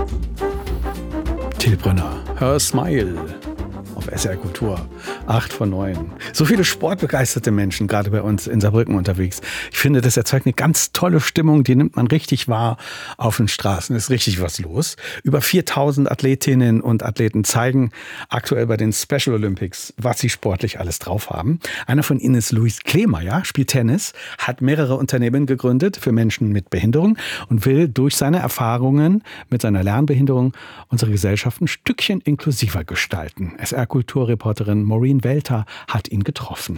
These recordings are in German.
Till Brünner, Her Smile auf SR Kultur, 8 von 9. So viele sportbegeisterte Menschen, gerade bei uns in Saarbrücken unterwegs. Ich finde, das erzeugt eine ganz tolle Stimmung, die nimmt man richtig wahr auf den Straßen. Ist richtig was los. Über 4000 Athletinnen und Athleten zeigen aktuell bei den Special Olympics, was sie sportlich alles drauf haben. Einer von ihnen ist Luis Kleemeyer, spielt Tennis, hat mehrere Unternehmen gegründet für Menschen mit Behinderung und will durch seine Erfahrungen mit seiner Lernbehinderung unsere Gesellschaft ein Stückchen inklusiver gestalten. SR-Kulturreporterin Maureen Welter hat ihn getroffen.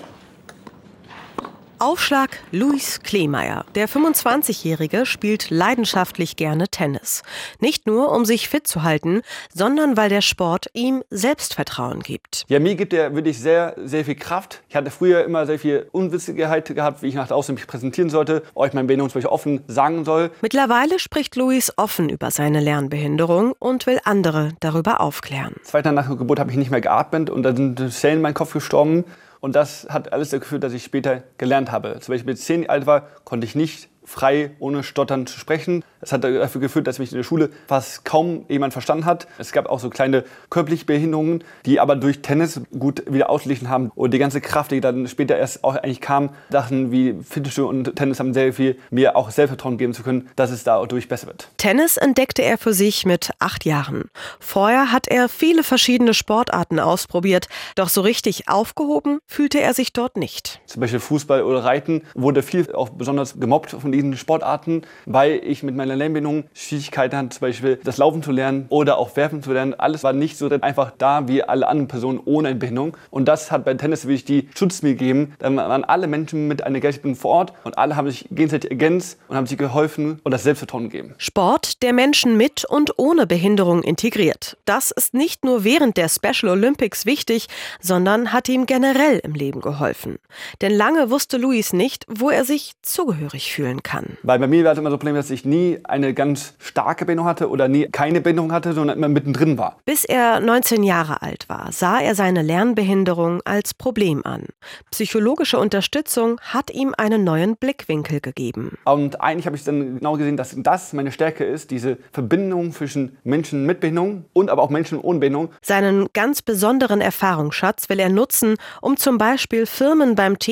Aufschlag Luis Kleemeyer. Der 25-Jährige spielt leidenschaftlich gerne Tennis. Nicht nur, um sich fit zu halten, sondern weil der Sport ihm Selbstvertrauen gibt. Ja, mir gibt er wirklich sehr, sehr viel Kraft. Ich hatte früher immer sehr viel Unwissigkeit gehabt, wie ich nach außen mich präsentieren sollte, euch meine Behinderung zum Beispiel offen sagen soll. Mittlerweile spricht Luis offen über seine Lernbehinderung und will andere darüber aufklären. 2 Tage nach der Geburt habe ich nicht mehr geatmet und dann sind Zellen in meinen Kopf gestorben. Und das hat alles dazu geführt, dass ich später gelernt habe. Zum Beispiel, als ich 10 Jahre alt war, konnte ich nicht frei, ohne Stottern zu sprechen. Das hat dafür geführt, dass mich in der Schule fast kaum jemand verstanden hat. Es gab auch so kleine körperliche Behinderungen, die aber durch Tennis gut wieder ausgeglichen haben. Und die ganze Kraft, die dann später erst auch eigentlich kam, Sachen wie Fitnessstudio und Tennis haben sehr viel mir auch Selbstvertrauen geben zu können, dass es dadurch besser wird. Tennis entdeckte er für sich mit 8 Jahren. Vorher hat er viele verschiedene Sportarten ausprobiert, doch so richtig aufgehoben fühlte er sich dort nicht. Zum Beispiel Fußball oder Reiten wurde viel auch besonders gemobbt von diesen Sportarten, weil ich mit meiner Lernbehinderung Schwierigkeiten hatte, zum Beispiel das Laufen zu lernen oder auch Werfen zu lernen. Alles war nicht so einfach da wie alle anderen Personen ohne eine Behinderung. Und das hat bei Tennis wirklich die Schutz mir gegeben. Da waren alle Menschen mit einer Gleichberechtigung vor Ort und alle haben sich gegenseitig ergänzt und haben sich geholfen und das Selbstvertrauen gegeben. Sport, der Menschen mit und ohne Behinderung integriert. Das ist nicht nur während der Special Olympics wichtig, sondern hat ihm generell im Leben geholfen. Denn lange wusste Luis nicht, wo er sich zugehörig fühlen kann. Weil bei mir war es immer so ein Problem, dass ich nie eine ganz starke Behinderung hatte oder nie keine Behinderung hatte, sondern immer mittendrin war. Bis er 19 Jahre alt war, sah er seine Lernbehinderung als Problem an. Psychologische Unterstützung hat ihm einen neuen Blickwinkel gegeben. Und eigentlich habe ich dann genau gesehen, dass das meine Stärke ist, diese Verbindung zwischen Menschen mit Behinderung und aber auch Menschen ohne Behinderung. Seinen ganz besonderen Erfahrungsschatz will er nutzen, um zum Beispiel Firmen beim Thema